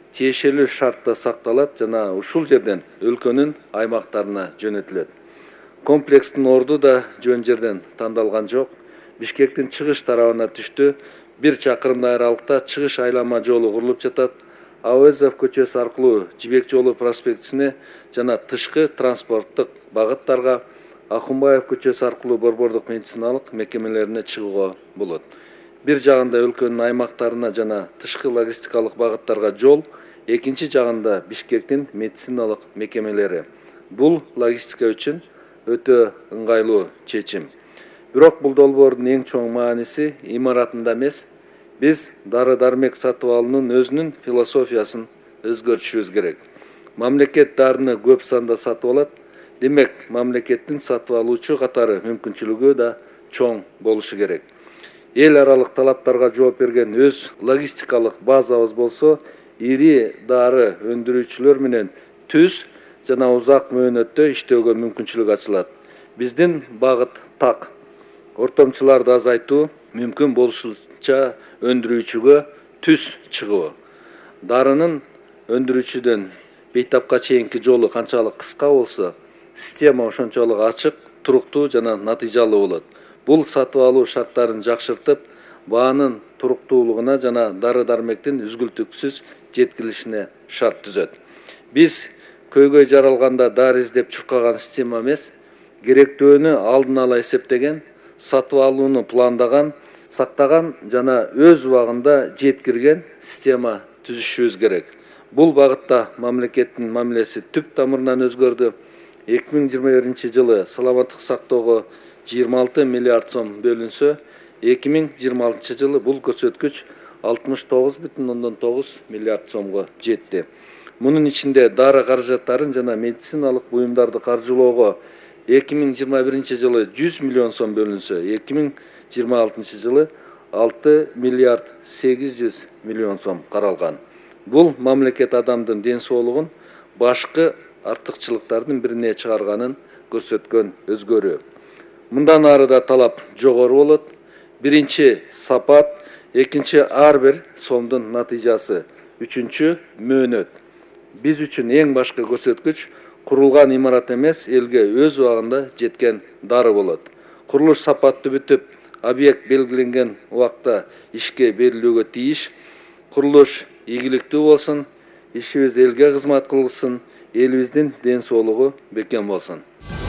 тиешелүү шартта сакталат жана ушул жерден өлкөнүн аймактарына жөнөтүлөт. Комплекстин орду да жөн жерден тандалган жок. Бишкектин чыгыш тарабына түштү. Бир чакырымдай аралыкта чыгыш айлама жолу курулуп жатат. Ауезов көчөсү аркылуу Жибек жолу проспектисине жана тышкы транспорттук багыттарга, Акунбаев көчөсү аркылуу борбордук медициналык мекемелерине чыгууга болот. Бир жагында өлкөнүн аймактарына жана тышкы логистикалык багыттарга жол, экинчи жагында Бишкектин медициналык мекемелери. Бул логистика үчүн өтө ыңгайлуу чечим. Бирок бул долбоордун эң чоң мааниси имаратында эмес, биз дары-дармек сатып алуунун өзүнүн философиясын өзгөртүшүбүз керек. Мамлекет дарыны көп санда сатып алат, демек мамлекеттин сатып алуучу катары мүмкүнчүлүгү да чоң болушу керек. Эл аралык талаптарга жооп берген өз логистикалык базабыз болсо, ири дары өндүрүүчүлөр менен түз жана узак мөөнөттө иштөөгө мүмкүнчүлүк ачылат. Биздин багыт так. Ортомчуларды азайтуу, мүмкүн болушунча өндүрүүчүгө түз чыгуу. Дарынын өндүрүүчүдөн бейтапка чейинки жолу канчалык кыска болсо, система ошончолук ачык, туруктуу жана натыйжалуу болот. Бул сатып алуу шарттарын жакшыртып, баанын туруктуулугуна жана дары-дармектин үзгүлтүксүз жеткирилишине шарт түзөт. Биз көйгөй жаралганда дары издеп чуркаган система эмес, керектөөнү алдын ала эсептеген, сатып алууну пландаган, сактаган жана өз убагында жеткирген система түзүшүбүз керек. Бул багытта мамлекеттин мамилеси түп тамырынан өзгөрдү. эки миң жыйырма биринчи жылы саламаттык сактоого жыйырма алты миллиард сом бөлүнсө, эки миң жыйырма алтынчы жылы бул көрсөткүч алтымыш тогуз бүтүн ондон тогуз миллиард сомго жетти. Мунун ичинде дары каражаттарын жана медициналык буюмдарды каржылоого эки миң жыйырма биринчи жылы жүз миллион сом бөлүнсө, эки миң жыйырма алтынчы жылы алты миллиард сегиз жүз миллион сом каралган. Бул мамлекет адамдын ден соолугун башкы артыкчылыктардын бирине чыгарганын көрсөткөн өзгөрүү. Мындан ары да талап жогору болот. Биринчи сапат, экинчи ар бир сомдун натыйжасы, үчүнчү мөөнөт. Биз үчүн эң башкы көрсөткүч курулган имарат эмес, элге өз убагында жеткен дары болот. Курулуш сапаттуу бүтүп, объект белгиленген убакта ишке берилүүгө тийиш. Курулуш ийгиликтүү болсун, ишибиз элге кызмат кылсын, элибиздин ден соолугу бекем болсун.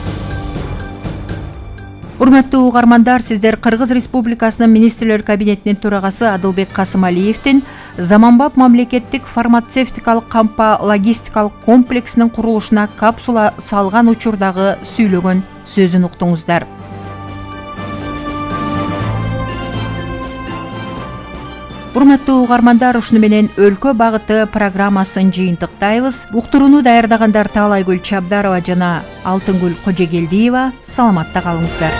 Урматтуу угармандар, сиздер Кыргыз Республикасынын Министрлер кабинетинин төрагасы Адылбек Касымалиевдин заманбап мамлекеттик фармацевтикалык кампа логистикалык комплексинин курулушуна капсула салган учурдагы сүйлөгөн сөзүн уктуңуздар. Урматтуу угармандар, ушуну менен өлкө багыты программасын жыйынтыктайбыз. Уктурууну даярдагандар Таалайгүл Чабдарова жана Алтынгүл Кожегелдиева. Саламатта калыңыздар.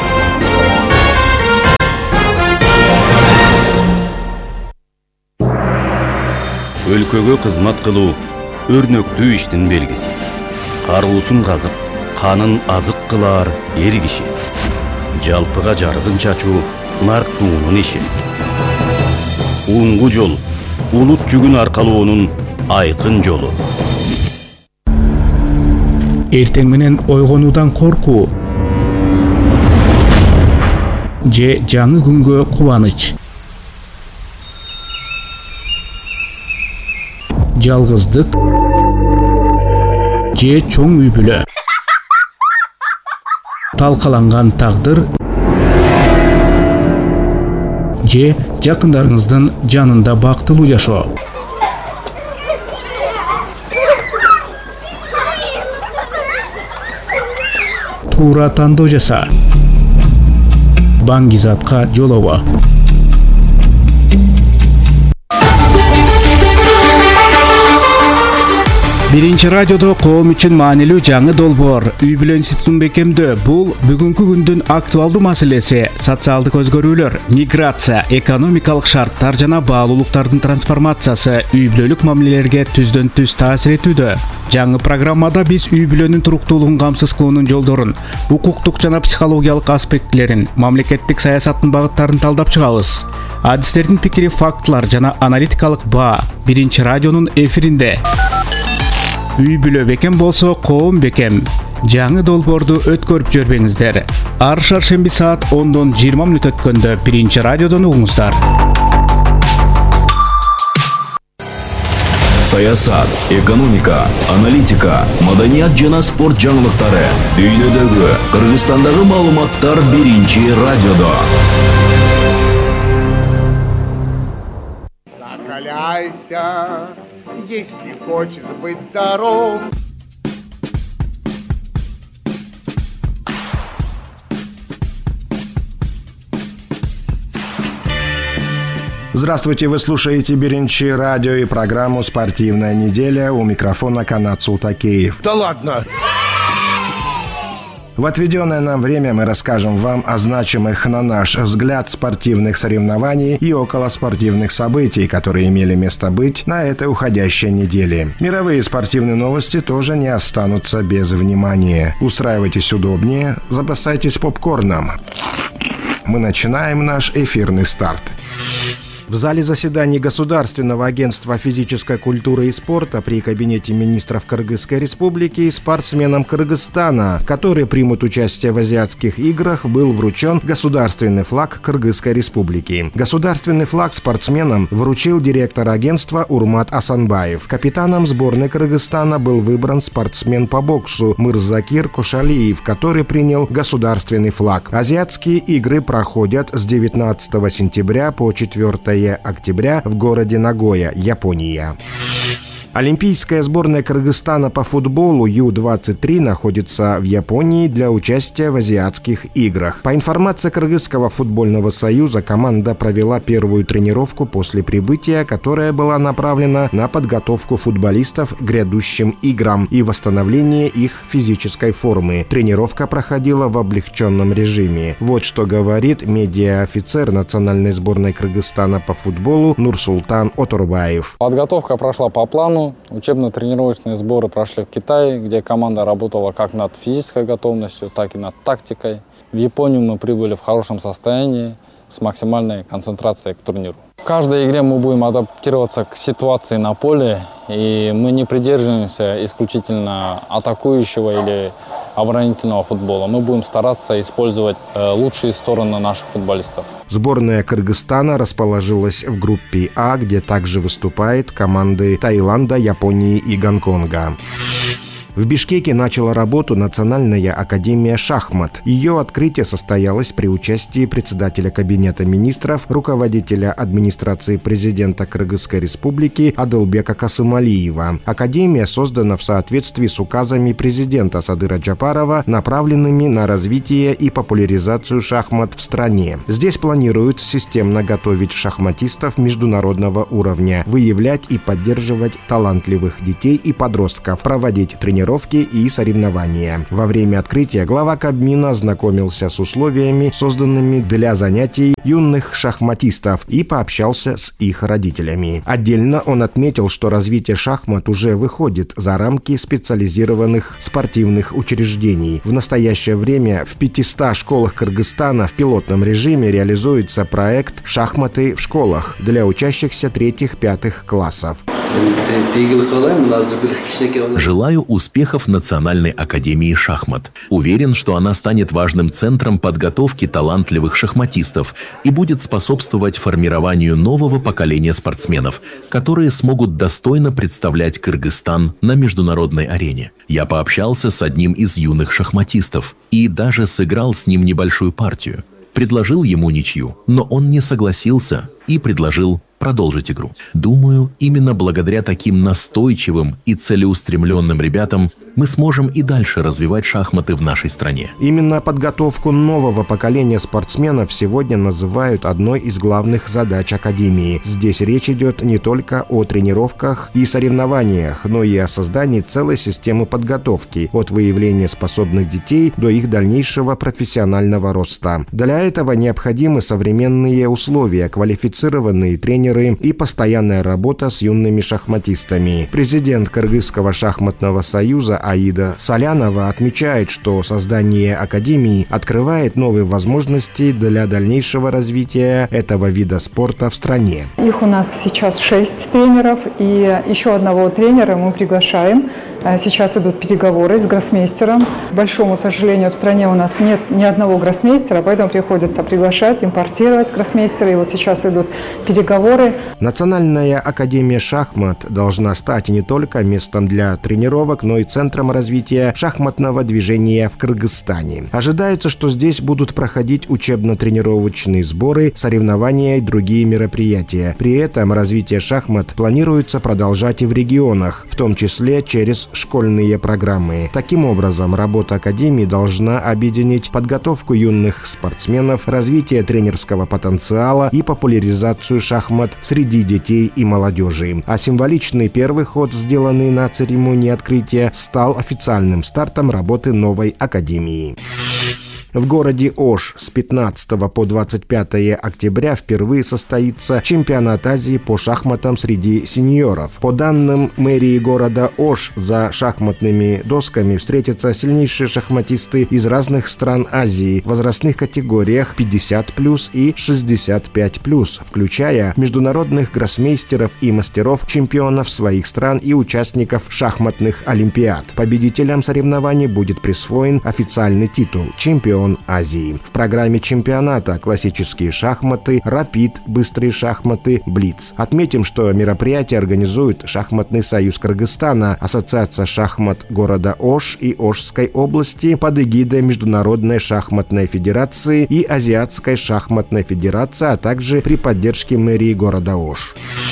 Өлкөгө кызмат кылуу өрнөктүү иштин белгиси. Каруусун казып, канын азык кылаар эр киши. Жалпыга жарыгын чачуу нарктуунун иши. Уңгу жол, улут жүгүн аркалоонун айкын жолу. Эртең менен ойгонуудан коркуу же жаңы күнгө кубаныч. Жалгыздык же чоң үй бүлө. Талкаланган тагдыр же жакындарыңыздын жанында бактылуу жашоо. Туура тандоо жаса. Баңгизатка жолобо. Биринчи радиодо коом үчүн маанилүү жаңы долбоор үй бүлө институтун бекемдөө. Бул бүгүнкү күндүн актуалдуу маселеси. Социалдык өзгөрүүлөр, миграция, экономикалык шарттар жана баалуулуктардын трансформациясы үй бүлөлүк мамилелерге түздөн түз таасир этүүдө. Жаңы программада биз үй бүлөнүн туруктуулугун камсыз кылуунун жолдорун, укуктук жана психологиялык аспектилерин, мамлекеттик саясаттын багыттарын талдап чыгабыз. Адистердин пикири, фактылар жана аналитикалык баа биринчи радионун эфиринде. Үй бүлө бекем болсо коом бекем. Жаңы долбоорду өткөрүп жүрбөңүздөр. Ар шаршемби саат ондон жыйырма мүнөт өткөндө биринчи радиодон угуңуздар. Саясат, экономика, аналитика, маданият жана спорт жаңылыктары, дүйнөдөгү, Кыргызстандагы маалыматтар биринчи радиодо. Закаляйся, если хочешь быть здоров. Здравствуйте, вы слушаете Биринчи радио и программу «Спортивная неделя». У микрофона Канат Султакеев. Да ладно! В отведенное нам время мы расскажем вам о значимых, на наш взгляд, спортивных соревнований и околоспортивных событий, которые имели место быть на этой уходящей неделе. Мировые спортивные новости тоже не останутся без внимания. Устраивайтесь удобнее, запасайтесь попкорном. Мы начинаем наш эфирный старт. В зале заседаний Государственного агентства физической культуры и спорта при Кабинете министров Кыргызской республики спортсменам Кыргызстана, которые примут участие в азиатских играх, был вручен государственный флаг Кыргызской республики. Государственный флаг спортсменам вручил директор агентства Урмат Асанбаев. Капитаном сборной Кыргызстана был выбран спортсмен по боксу Мырзакир Кошалиев, который принял государственный флаг. Азиатские игры проходят с девятнадцатого сентября по четвёртое октября в городе Нагоя, Япония. Олимпийская сборная Кыргызстана по футболу ю двадцать три находится в Японии для участия в азиатских играх. По информации Кыргызского футбольного союза, команда провела первую тренировку после прибытия, которая была направлена на подготовку футболистов к грядущим играм и восстановление их физической формы. Тренировка проходила в облегченном режиме. Вот что говорит медиа-офицер национальной сборной Кыргызстана по футболу Нурсултан Отурбаев. Подготовка прошла по плану. Учебно-тренировочные сборы прошли в Китае, где команда работала как над физической готовностью, так и над тактикой. В Японию мы прибыли в хорошем состоянии, с максимальной концентрацией к турниру. В каждой игре мы будем адаптироваться к ситуации на поле, и мы не придерживаемся исключительно атакующего или оборонительного футбола. Мы будем стараться использовать лучшие стороны наших футболистов. Сборная Кыргызстана расположилась в группе А, где также выступают команды Таиланда, Японии и Гонконга. В Бишкеке начала работу Национальная академия шахмат. Ее открытие состоялось при участии председателя Кабинета министров, руководителя администрации президента Кыргызской республики Адылбека Касымалиева. Академия создана в соответствии с указами президента Садыра Джапарова, направленными на развитие и популяризацию шахмат в стране. Здесь планируют системно готовить шахматистов международного уровня, выявлять и поддерживать талантливых детей и подростков, проводить тренировки и соревнования. Во время открытия глава Кабмина ознакомился с условиями, созданными для занятий юных шахматистов, и пообщался с их родителями. Отдельно он отметил, что развитие шахмат уже выходит за рамки специализированных спортивных учреждений. В настоящее время в пятистах школах Кыргызстана в пилотном режиме реализуется проект «Шахматы в школах» для учащихся третьих-пятых классов. Желаю успехов Национальной академии шахмат. Уверен, что она станет важным центром подготовки талантливых шахматистов и будет способствовать формированию нового поколения спортсменов, которые смогут достойно представлять Кыргызстан на международной арене. Я пообщался с одним из юных шахматистов и даже сыграл с ним небольшую партию. Предложил ему ничью, но он не согласился и предложил продолжить игру. Думаю, именно благодаря таким настойчивым и целеустремленным ребятам мы сможем и дальше развивать шахматы в нашей стране. Именно подготовку нового поколения спортсменов сегодня называют одной из главных задач Академии. Здесь речь идет не только о тренировках и соревнованиях, но и о создании целой системы подготовки, от выявления способных детей до их дальнейшего профессионального роста. Для этого необходимы современные условия, квалифицированные тренеры тренеры и постоянная работа с юными шахматистами. Президент Кыргызского шахматного союза Аида Солянова отмечает, что создание академии открывает новые возможности для дальнейшего развития этого вида спорта в стране. Их у нас сейчас шесть тренеров, и еще одного тренера мы приглашаем. Сейчас идут переговоры с гроссмейстером. К большому сожалению, в стране у нас нет ни одного гроссмейстера, поэтому приходится приглашать, импортировать гроссмейстера. И вот сейчас идут переговоры. Национальная академия шахмат должна стать не только местом для тренировок, но и центром развития шахматного движения в Кыргызстане. Ожидается, что здесь будут проходить учебно-тренировочные сборы, соревнования и другие мероприятия. При этом развитие шахмат планируется продолжать и в регионах, в том числе через школьные программы. Таким образом, работа академии должна объединить подготовку юных спортсменов, развитие тренерского потенциала и популяризацию шахмат среди детей и молодежи. А символичный первый ход, сделанный на церемонии открытия, стал официальным стартом работы новой академии. В городе Ош с пятнадцатого по двадцать пятое октября впервые состоится чемпионат Азии по шахматам среди сеньоров. По данным мэрии города Ош, за шахматными досками встретятся сильнейшие шахматисты из разных стран Азии в возрастных категориях пятьдесят плюс и шестьдесят пять плюс, включая международных гроссмейстеров и мастеров, чемпионов своих стран и участников шахматных олимпиад. Победителям соревнований будет присвоен официальный титул «Чемпион Азии». В программе чемпионата классические шахматы, рапид, быстрые шахматы, блиц. Отметим, что мероприятие организует Шахматный союз Кыргызстана, Ассоциация шахмат города Ош и Ошской области под эгидой Международной шахматной федерации и Азиатской шахматной федерации, а также при поддержке мэрии города Ош.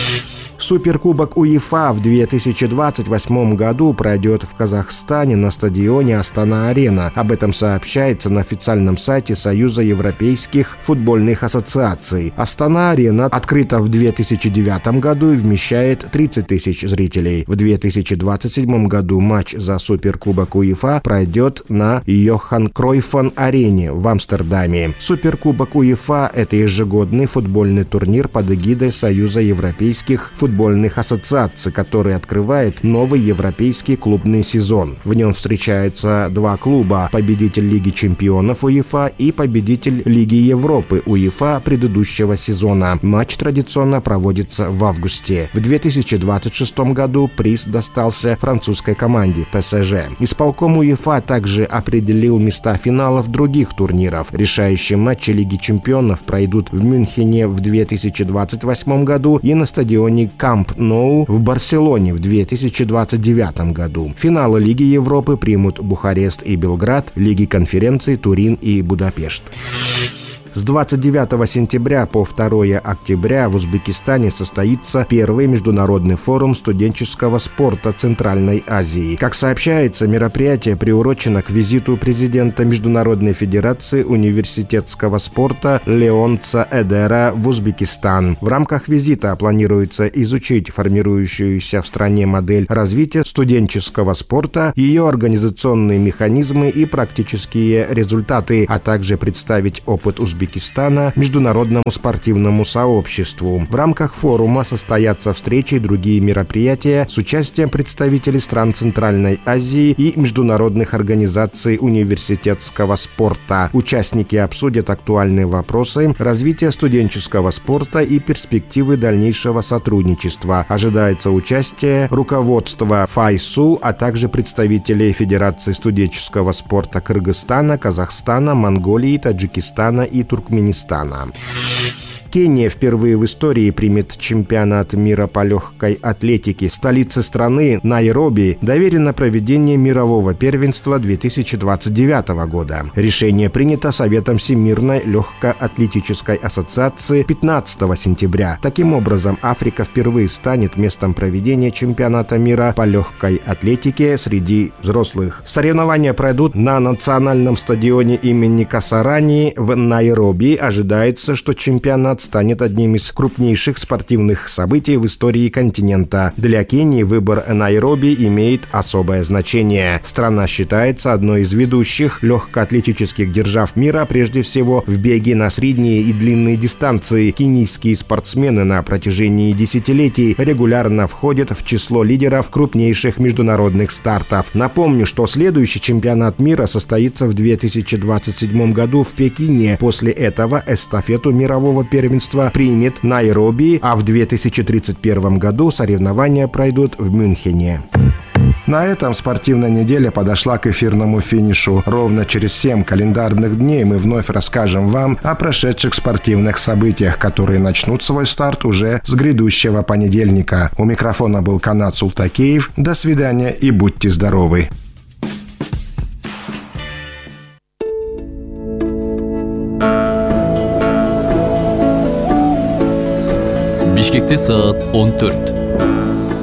Суперкубок УЕФА в две тысячи двадцать восьмом году пройдет в Казахстане на стадионе Астана-Арена. Об этом сообщается на официальном сайте Союза европейских футбольных ассоциаций. Астана-Арена открыта в две тысячи девятом году и вмещает тридцать тысяч зрителей. В две тысячи двадцать седьмом году матч за Суперкубок УЕФА пройдет на Йохан Кройфф-арене в Амстердаме. Суперкубок УЕФА – это ежегодный футбольный турнир под эгидой Союза европейских футбольных футбольных ассоциаций, который открывает новый европейский клубный сезон. В нем встречаются два клуба – победитель Лиги чемпионов УЕФА и победитель Лиги Европы УЕФА предыдущего сезона. Матч традиционно проводится в августе. В две тысячи двадцать шестом году приз достался французской команде ПСЖ. Исполком УЕФА также определил места финалов других турниров. Решающие матчи Лиги чемпионов пройдут в Мюнхене в две тысячи двадцать восьмом году и на стадионе Камп Ноу в Барселоне в две тысячи двадцать девятом году. Финалы Лиги Европы примут Бухарест и Белград, Лиги конференций Турин и Будапешт. С двадцать девятого сентября по второе октября в Узбекистане состоится первый международный форум студенческого спорта Центральной Азии. Как сообщается, мероприятие приурочено к визиту президента Международной федерации университетского спорта Леонца Эдера в Узбекистан. В рамках визита планируется изучить формирующуюся в стране модель развития студенческого спорта, ее организационные механизмы и практические результаты, а также представить опыт Узбекистана Узбекистана международному спортивному сообществу. В рамках форума состоятся встречи и другие мероприятия с участием представителей стран Центральной Азии и международных организаций университетского спорта. Участники обсудят актуальные вопросы развития студенческого спорта и перспективы дальнейшего сотрудничества. Ожидается участие руководства ФАЙСУ, а также представителей Федерации студенческого спорта Кыргызстана, Казахстана, Монголии, Таджикистана и Туркменистана. Кения впервые в истории примет чемпионат мира по легкой атлетике. Столице страны, Найроби, доверено проведение мирового первенства две тысячи двадцать девятого года. Решение принято Советом Всемирной легкоатлетической ассоциации пятнадцатого сентября. Таким образом, Африка впервые станет местом проведения чемпионата мира по легкой атлетике среди взрослых. Соревнования пройдут на национальном стадионе имени Касарани в Найроби. Ожидается, что чемпионат станет одним из крупнейших спортивных событий в истории континента. Для Кении выбор Найроби имеет особое значение. Страна считается одной из ведущих легкоатлетических держав мира, прежде всего в беге на средние и длинные дистанции. Кенийские спортсмены на протяжении десятилетий регулярно входят в число лидеров крупнейших международных стартов. Напомню, что следующий чемпионат мира состоится в две тысячи двадцать седьмом году в Пекине. После этого эстафету мирового первенства примет Найроби, а в две тысячи тридцать первом году соревнования пройдут в Мюнхене. На этом спортивная неделя подошла к эфирному финишу. Ровно через семь календарных дней мы вновь расскажем вам о прошедших спортивных событиях, которые начнут свой старт уже с грядущего понедельника. У микрофона был Канат Султакеев. До свидания и будьте здоровы! Бишкекте саат он төрт.